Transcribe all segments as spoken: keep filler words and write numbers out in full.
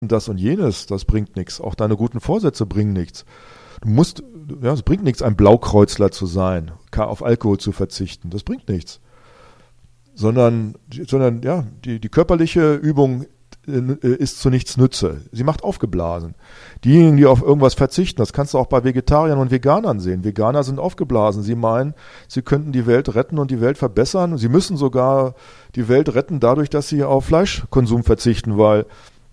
das und jenes, das bringt nichts. Auch deine guten Vorsätze bringen nichts. Du musst, ja, es bringt nichts, ein Blaukreuzler zu sein, auf Alkohol zu verzichten. Das bringt nichts. Sondern, sondern ja, die, die körperliche Übung ist zu nichts Nütze. Sie macht aufgeblasen. Diejenigen, die auf irgendwas verzichten, das kannst du auch bei Vegetariern und Veganern sehen. Veganer sind aufgeblasen. Sie meinen, sie könnten die Welt retten und die Welt verbessern. Sie müssen sogar die Welt retten dadurch, dass sie auf Fleischkonsum verzichten, weil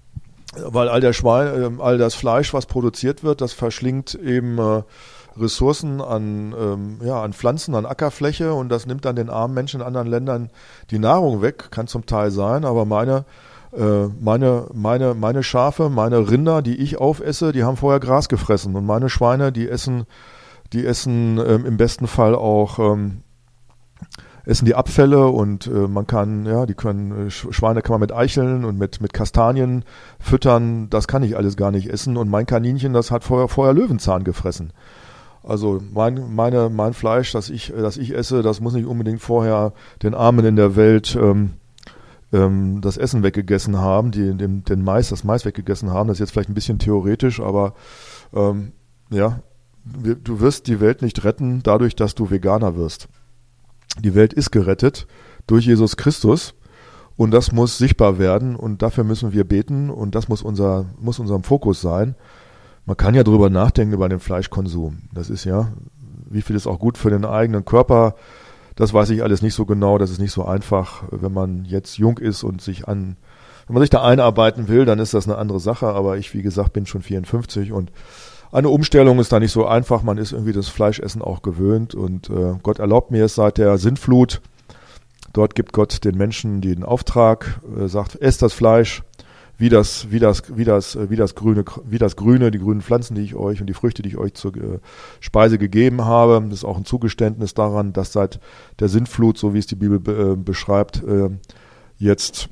weil all der Schwein, all das Fleisch, was produziert wird, das verschlingt eben äh, Ressourcen an, ähm, ja, an Pflanzen, an Ackerfläche, und das nimmt dann den armen Menschen in anderen Ländern die Nahrung weg. Kann zum Teil sein, aber meine äh, meine meine meine Schafe, meine Rinder, die ich aufesse, die haben vorher Gras gefressen, und meine Schweine, die essen die essen ähm, im besten Fall auch ähm, essen die Abfälle, und äh, man kann, ja, die können, äh, Schweine kann man mit Eicheln und mit, mit Kastanien füttern, das kann ich alles gar nicht essen, und mein Kaninchen, das hat vorher, vorher Löwenzahn gefressen. Also mein, meine, mein Fleisch, das ich, das ich esse, das muss nicht unbedingt vorher den Armen in der Welt ähm, ähm, das Essen weggegessen haben, die den, den Mais, das Mais weggegessen haben. Das ist jetzt vielleicht ein bisschen theoretisch, aber ähm, ja, du wirst die Welt nicht retten dadurch, dass du Veganer wirst. Die Welt ist gerettet durch Jesus Christus, und das muss sichtbar werden, und dafür müssen wir beten, und das muss unser muss unserem Fokus sein. Man kann ja drüber nachdenken über den Fleischkonsum. Das ist ja, wie viel ist auch gut für den eigenen Körper, das weiß ich alles nicht so genau, das ist nicht so einfach. Wenn man jetzt jung ist und sich an, wenn man sich da einarbeiten will, dann ist das eine andere Sache, aber ich, wie gesagt, bin schon vierundfünfzig, und eine Umstellung ist da nicht so einfach. Man ist irgendwie das Fleischessen auch gewöhnt, und äh, Gott erlaubt mir es seit der Sintflut. Dort gibt Gott den Menschen den Auftrag, äh, sagt, esst das Fleisch, wie das, wie das, wie das, wie das Grüne, wie das Grüne, die grünen Pflanzen, die ich euch und die Früchte, die ich euch zur äh, Speise gegeben habe. Das ist auch ein Zugeständnis daran, dass seit der Sintflut, so wie es die Bibel be, äh, beschreibt, äh, jetzt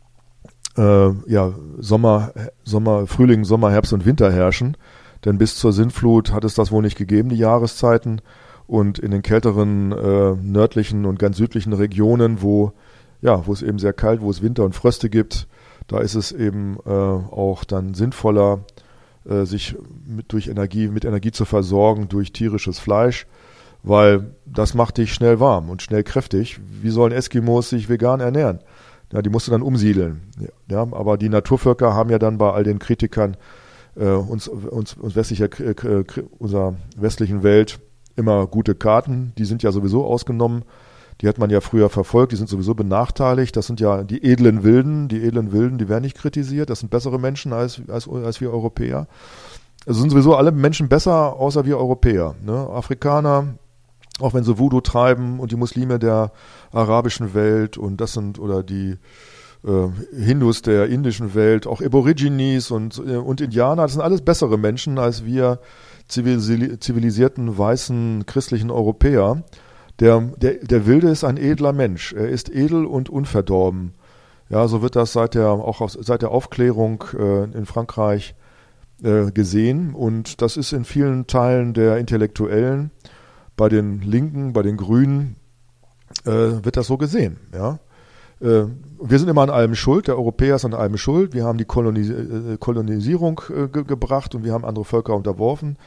äh, ja Sommer, Sommer, Frühling, Sommer, Herbst und Winter herrschen. Denn bis zur Sintflut hat es das wohl nicht gegeben, die Jahreszeiten. Und in den kälteren äh, nördlichen und ganz südlichen Regionen, wo ja, wo es eben sehr kalt, wo es Winter und Fröste gibt, da ist es eben äh, auch dann sinnvoller, äh, sich mit, durch Energie, mit Energie zu versorgen durch tierisches Fleisch, weil das macht dich schnell warm und schnell kräftig. Wie sollen Eskimos sich vegan ernähren? Ja, die musst du dann umsiedeln. Ja, aber die Naturvölker haben ja dann bei all den Kritikern äh, uns, uns, uns westlicher, äh, unserer westlichen Welt immer gute Karten. Die sind ja sowieso ausgenommen. Die hat man ja früher verfolgt, die sind sowieso benachteiligt. Das sind ja die edlen Wilden. Die edlen Wilden, die werden nicht kritisiert. Das sind bessere Menschen als, als, als wir Europäer. Also sind sowieso alle Menschen besser, außer wir Europäer. Ne? Afrikaner, auch wenn sie Voodoo treiben, und die Muslime der arabischen Welt, und das sind, oder die äh, Hindus der indischen Welt, auch Aborigines und, äh, und Indianer, das sind alles bessere Menschen als wir zivil- zivilisierten, weißen, christlichen Europäer. Der, der, der Wilde ist ein edler Mensch. Er ist edel und unverdorben. Ja, so wird das seit der, auch aus, seit der Aufklärung äh, in Frankreich äh, gesehen. Und das ist in vielen Teilen der Intellektuellen, bei den Linken, bei den Grünen, äh, wird das so gesehen. Ja. Äh, wir sind immer an allem schuld. Der Europäer ist an allem schuld. Wir haben die Kolonis- äh, Kolonisierung äh, ge- gebracht, und wir haben andere Völker unterworfen.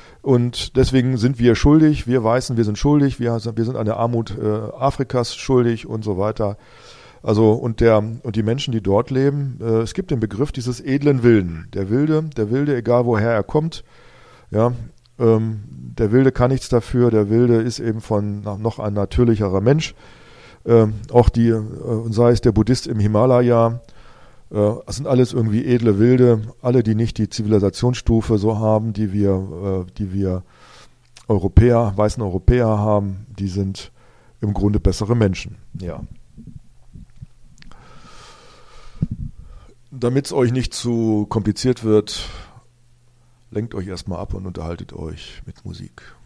Und deswegen sind wir schuldig, wir Weißen, wir sind schuldig, wir, wir sind an der Armut äh, Afrikas schuldig und so weiter. Also und der und die Menschen, die dort leben, äh, es gibt den Begriff dieses edlen Wilden. Der Wilde, der Wilde, egal woher er kommt, ja, ähm, der Wilde kann nichts dafür. Der Wilde ist eben von noch ein natürlicherer Mensch. Ähm, auch die, äh, sei es der Buddhist im Himalaya. Das sind alles irgendwie edle Wilde, alle, die nicht die Zivilisationsstufe so haben, die wir, die wir Europäer, weißen Europäer haben, die sind im Grunde bessere Menschen. Ja. Damit es euch nicht zu kompliziert wird, lenkt euch erstmal ab und unterhaltet euch mit Musik.